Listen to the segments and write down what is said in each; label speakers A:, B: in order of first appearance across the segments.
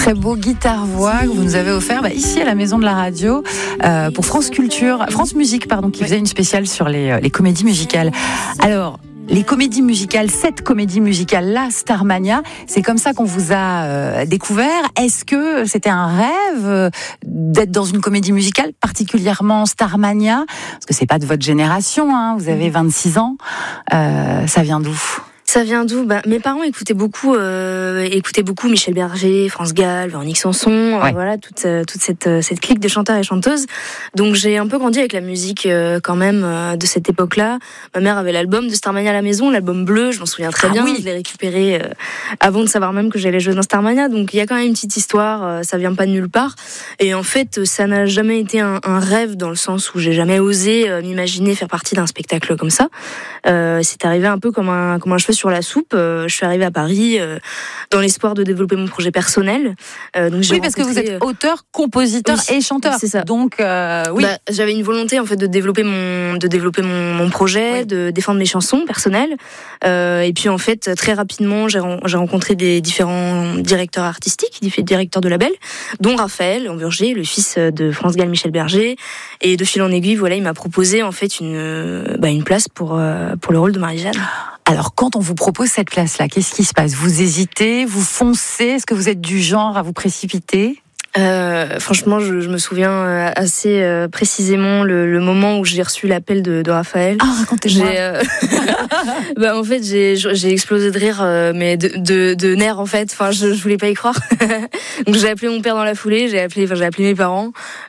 A: très beau guitare-voix que vous nous avez offert ici à la Maison de la Radio pour France Musique, qui faisait une spéciale sur les comédies musicales. Alors, les comédies musicales, cette comédie musicale, la Starmania, c'est comme ça qu'on vous a découvert. Est-ce que c'était un rêve d'être dans une comédie musicale, particulièrement Starmania? Parce que c'est pas de votre génération, hein, vous avez 26 ans. Ça vient d'où ?
B: Ça vient d'où ? Mes parents écoutaient beaucoup Michel Berger, France Gall, Véronique Sanson, voilà toute cette clique de chanteurs et chanteuses. Donc j'ai un peu grandi avec la musique quand même de cette époque-là. Ma mère avait l'album de Starmania à la maison, l'album bleu, je m'en souviens très bien. Oui. Je l'ai récupéré avant de savoir même que j'allais jouer dans Starmania. Donc il y a quand même une petite histoire, ça vient pas de nulle part. Et en fait, ça n'a jamais été un rêve dans le sens où j'ai jamais osé m'imaginer faire partie d'un spectacle comme ça. C'est arrivé un peu comme un cheveu sur la soupe. Je suis arrivée à Paris dans l'espoir de développer mon projet personnel. Donc
A: parce que vous êtes auteur, compositeur et chanteur.
B: C'est ça.
A: Donc
B: j'avais une volonté en fait de développer mon projet, de défendre mes chansons personnelles. Et puis en fait très rapidement j'ai rencontré des différents directeurs artistiques, des directeurs de labels, dont Raphaël Amburger, le fils de France Gall, Michel Berger. Et de fil en aiguille, il m'a proposé en fait une place pour le rôle de Marie-Jeanne.
A: Alors, quand on vous propose cette place-là, qu'est-ce qui se passe ? Vous hésitez, vous foncez ? Est-ce que vous êtes du genre à vous précipiter ?
B: Franchement, je me souviens assez précisément le moment où j'ai reçu l'appel de Raphaël.
A: Ah, racontez-moi.
B: En fait, j'ai explosé de rire, mais de nerfs en fait. Enfin, je voulais pas y croire. Donc j'ai appelé mon père dans la foulée. J'ai appelé mes parents.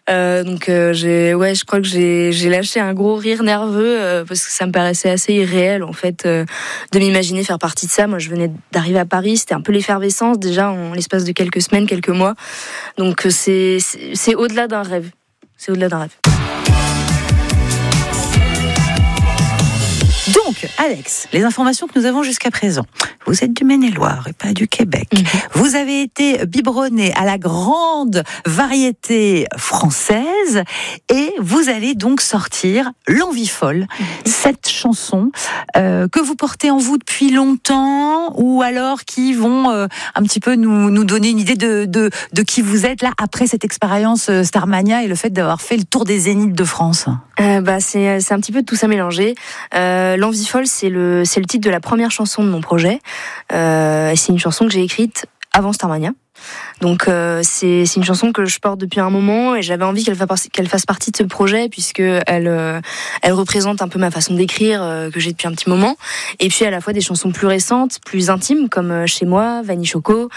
B: Je crois que j'ai lâché un gros rire nerveux parce que ça me paraissait assez irréel en fait de m'imaginer faire partie de ça. Moi, je venais d'arriver à Paris. C'était un peu l'effervescence déjà en l'espace de quelques semaines, quelques mois. Donc c'est au-delà d'un rêve. C'est au-delà d'un rêve.
A: Donc, Alex, les informations que nous avons jusqu'à présent. Vous êtes du Maine-et-Loire et pas du Québec. Vous avez été biberonné à la grande variété française et vous allez donc sortir L'Envie folle, cette chanson que vous portez en vous depuis longtemps ou alors qui vont un petit peu nous donner une idée de qui vous êtes là après cette expérience Starmania et le fait d'avoir fait le tour des zéniths de France.
B: C'est un petit peu de tout ça mélangé. L'Envie folle, c'est le titre de la première chanson de mon projet. C'est une chanson que j'ai écrite avant Starmania. Donc c'est une chanson que je porte depuis un moment et j'avais envie qu'elle fasse partie de ce projet puisque elle représente un peu ma façon d'écrire que j'ai depuis un petit moment et puis à la fois des chansons plus récentes, plus intimes comme Chez moi, Vanille Choco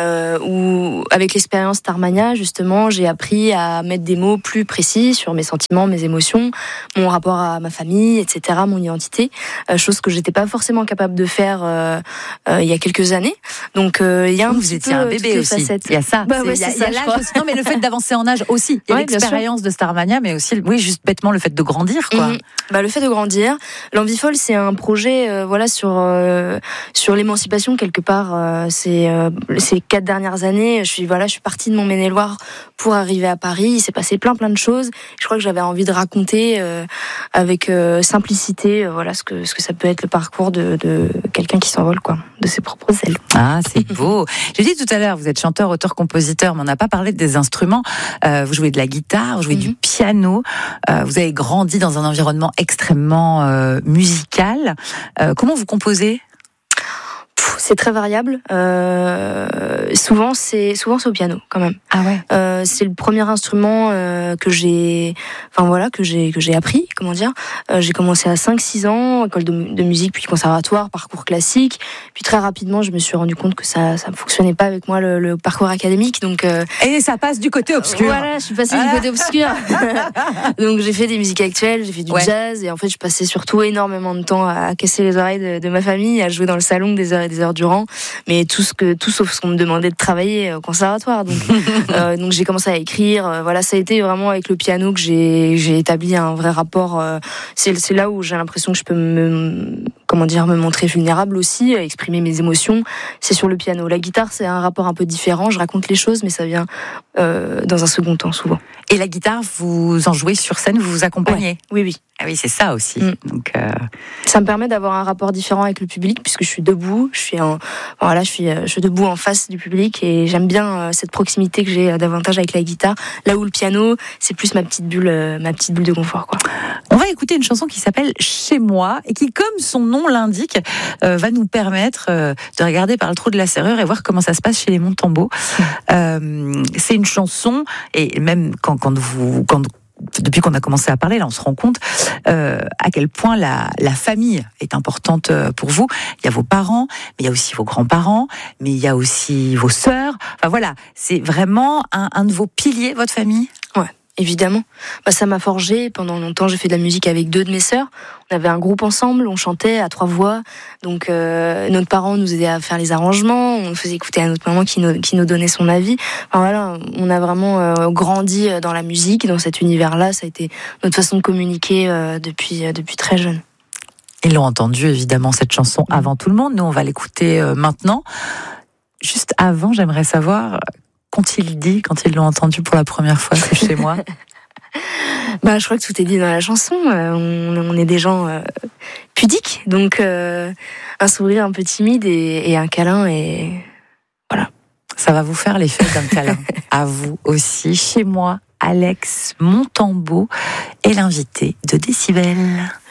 B: où avec l'expérience Starmania justement j'ai appris à mettre des mots plus précis sur mes sentiments, mes émotions, mon rapport à ma famille, etc., mon identité, chose que j'étais pas forcément capable de faire il y a quelques années. Donc il y a
A: vous étiez un bébé aussi. Il y a ça. Non, mais le fait d'avancer en âge aussi. Il y a l'expérience de Starmania, mais aussi, juste bêtement, le fait de grandir, quoi.
B: Le fait de grandir. L'Envie folle, c'est un projet, sur l'émancipation quelque part. Ces 4 dernières années, je suis partie de mon Maine-et-Loire pour arriver à Paris. Il s'est passé plein de choses. Je crois que j'avais envie de raconter avec simplicité, ce que ça peut être le parcours de quelqu'un qui s'envole, quoi, de ses propres ailes.
A: Ah, c'est beau. J'ai dit tout à l'heure, vous êtes chanteur, auteur, compositeur, mais on n'a pas parlé des instruments. Vous jouez de la guitare, vous jouez du piano. Vous avez grandi dans un environnement extrêmement musical. Comment vous composez ?
B: C'est très variable. Souvent c'est au piano quand même.
A: Ah ouais.
B: C'est le premier instrument que j'ai appris, comment dire. J'ai commencé à 5-6 ans, école de musique, puis conservatoire, parcours classique. Puis très rapidement, je me suis rendu compte que ça ne fonctionnait pas avec moi le parcours académique. Donc
A: et ça passe du côté obscur.
B: Voilà, je suis passée du côté obscur. Donc j'ai fait des musiques actuelles, j'ai fait du jazz et en fait je passais surtout énormément de temps à casser les oreilles de ma famille, à jouer dans le salon des heures et des heures durant, mais tout sauf ce qu'on me demandait de travailler au conservatoire. Donc j'ai commencé à écrire. Ça a été vraiment avec le piano que j'ai établi un vrai rapport. C'est là où j'ai l'impression que je peux me montrer vulnérable aussi, exprimer mes émotions. C'est sur le piano. La guitare, c'est un rapport un peu différent. Je raconte les choses, mais ça vient dans un second temps, souvent.
A: Et la guitare, vous en jouez sur scène, vous vous accompagnez?
B: Ouais. Oui.
A: Ah oui, c'est ça aussi. Donc,
B: ça me permet d'avoir un rapport différent avec le public, puisque je suis debout. Je suis debout en face du public, et j'aime bien cette proximité que j'ai davantage avec la guitare. Là où le piano, c'est plus ma petite bulle de confort, quoi.
A: On va écouter une chanson qui s'appelle Chez moi et qui, comme son nom l'indique, va nous permettre de regarder par le trou de la serrure et voir comment ça se passe chez les Montembeault. C'est une chanson, et même depuis qu'on a commencé à parler, là, on se rend compte à quel point la famille est importante pour vous. Il y a vos parents, mais il y a aussi vos grands-parents, mais il y a aussi vos sœurs. Enfin voilà, c'est vraiment un de vos piliers, votre famille.
B: Ouais. Évidemment. Ça m'a forgé. Pendant longtemps, j'ai fait de la musique avec 2 de mes sœurs. On avait un groupe ensemble, on chantait à 3 voix. Donc, notre parent nous aidait à faire les arrangements. On faisait écouter à notre maman qui nous donnait son avis. Enfin, voilà, on a vraiment grandi dans la musique, dans cet univers-là. Ça a été notre façon de communiquer depuis très jeune.
A: Ils l'ont entendu, évidemment, cette chanson avant tout le monde. Nous, on va l'écouter maintenant. Juste avant, j'aimerais savoir... qu'ont-ils dit quand ils l'ont entendu pour la première fois, c'est chez moi?
B: Je crois que tout est dit dans la chanson. On est des gens pudiques, donc un sourire un peu timide et un câlin, et voilà.
A: Ça va vous faire l'effet d'un câlin. À vous aussi. Chez moi, Alex Montembeault est l'invité de Décibel.